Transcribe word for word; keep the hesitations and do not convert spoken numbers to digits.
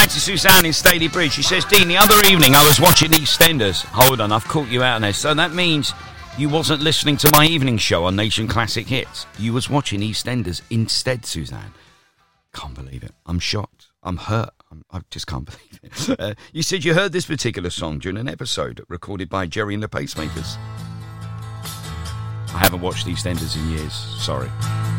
back to Suzanne in Staley Bridge. She says, Dean, the other evening I was watching EastEnders. Hold on, I've caught you out on this. So that means you wasn't listening to my evening show on Nation Classic Hits. You was watching EastEnders instead, Suzanne. Can't believe it. I'm shocked. I'm hurt. I'm, I just can't believe it. Uh, you said you heard this particular song during an episode recorded by Jerry and the Pacemakers. I haven't watched EastEnders in years. Sorry.